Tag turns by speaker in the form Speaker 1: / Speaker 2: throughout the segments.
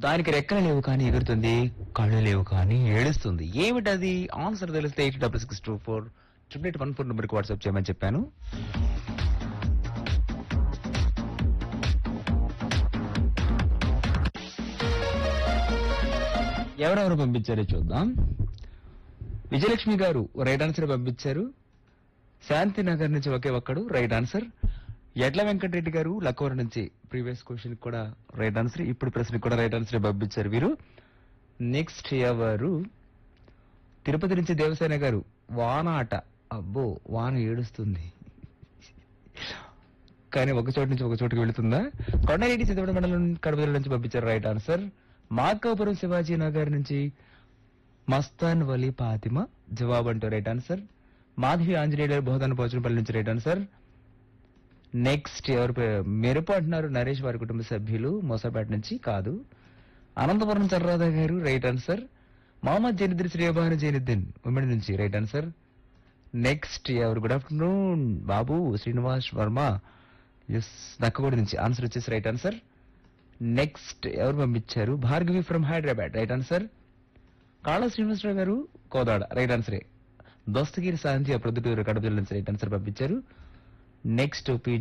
Speaker 1: దానికి రెక్కలు లేవు కానీ ఎగురుతుంది, కళ్ళు లేవు కానీ ఏడుస్తుంది. ఏమిటది? ఆన్సర్ తెలిస్తే 8664 88814 నెంబర్కి వాట్సాప్ చేయమని చెప్పాను. ఎవరెవరు పంపించారో చూద్దాం. విజయలక్ష్మి గారు రైట్ ఆన్సర్ పంపించారు. శాంతినగర్ నుంచి ఒకే ఒక్కడు రైట్ ఆన్సర్. ఎడ్ల వెంకటరెడ్డి గారు లక్కవరం నుంచి ప్రీవియస్ క్వశ్చన్ కూడా రైట్ ఆన్సర్, ఇప్పుడు ప్రశ్నకు కూడా రైట్ ఆన్సర్ పంపించారు వీరు. నెక్స్ట్ ఎవరు? తిరుపతి నుంచి దేవసేన గారు వాన ఆట. అబ్బో, వాన ఏడుస్తుంది కానీ ఒక చోటు నుంచి ఒక చోటుకి వెళుతుందా? కొండారెడ్డి సిద్ధపడ మండలం కడప జిల్లా నుంచి పంపించారు రైట్ ఆన్సర్. మార్కాపురం శివాజీ నగర్ నుంచి మస్తాన్ వలీ ఫాతిమా జవాబు అంటూ రైట్ ఆన్సర్. మాధవి ఆంజనేయులు బోధన పోచనపల్లి నుంచి రైట్ ఆన్సర్. నెక్స్ట్ ఎవరు? మెరుపు అంటున్నారు నరేష్ వారి కుటుంబ సభ్యులు మోసాపేట నుంచి కాదు. అనంతపురం చర్రాధా గారు రైట్ ఆన్సర్. మహమ్మద్ జైనుద్దీన్ శ్రీయభాను జైనుద్దీన్ ఉమ్మడి నుంచి రైట్ ఆన్సర్. నెక్స్ట్ ఎవరు? గుడ్ ఆఫ్టర్నూన్ బాబు శ్రీనివాస్ వర్మ ఎస్ దక్కగూడి నుంచి ఆన్సర్ వచ్చేసి రైట్ ఆన్సర్. నెక్స్ట్ ఎవరు పంపించారు? Bhargavi from Hyderabad right answer. కాళ శ్రీనివాసరావు గారు కోదాడ రైట్ ఆన్సరే. దోస్తగిరి శాంతి ప్రొద్దుటూరు కడప జిల్లా నుంచి రైట్ ఆన్సర్ పంపించారు. నెక్స్ట్ పి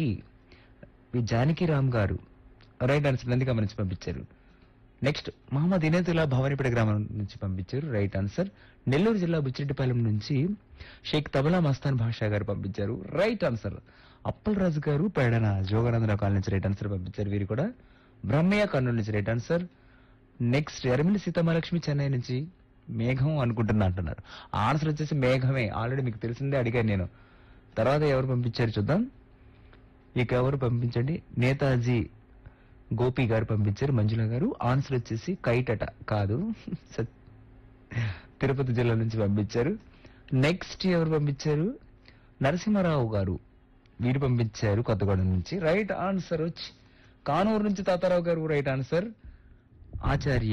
Speaker 1: జానకి రామ్ గారు రైట్ ఆన్సర్ నందిగామ నుంచి పంపించారు. నెక్స్ట్ మహమ్మద్ ఇనేతుల్లా భవానీపేట గ్రామం నుంచి పంపించారు రైట్ ఆన్సర్. నెల్లూరు జిల్లా బుచ్చిరెడ్డిపాలెం నుంచి షేక్ తబలా మస్తాన్ భాషా గారు పంపించారు రైట్ ఆన్సర్. అప్పల్ రాజు గారు పేడన జోగానందరావు కాలనీ నుంచి రైట్ ఆన్సర్ పంపించారు వీరు కూడా. బ్రహ్మయ్య కర్నూలు నుంచి right answer. Next ఎర్మిలి Seetha Mahalakshmi Chennai నుంచి మేఘం అనుకుంటున్నా అంటున్నారు. ఆన్సర్ వచ్చేసి మేఘమే, ఆల్రెడీ మీకు తెలిసిందే అడిగాను నేను. తర్వాత ఎవరు పంపించారు చూద్దాం. ఇక ఎవరు పంపించండి? నేతాజీ గోపి గారు పంపించారు. మంజుల గారు ఆన్సర్ వచ్చేసి కైటట కాదు, తిరుపతి జిల్లా నుంచి పంపించారు. నెక్స్ట్ ఎవరు పంపించారు? నరసింహారావు గారు వీరు పంపించారు కొత్తగూడెం నుంచి రైట్ ఆన్సర్ వచ్చి. కానూరు నుంచి తాతారావు గారు రైట్ ఆన్సర్. ఆచార్య